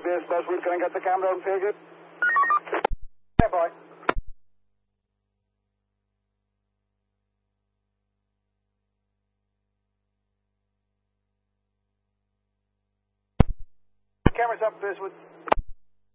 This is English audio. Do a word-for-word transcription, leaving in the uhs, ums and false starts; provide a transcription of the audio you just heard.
this, Buzzwood. Can I get the camera on, feel good? Yeah, boy. Camera's up, Buzzwood.